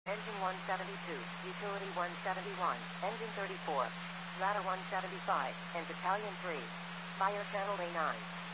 Engine 172, Utility 171, Engine 34, Ladder 175, and Battalion 3. Fire Channel A9.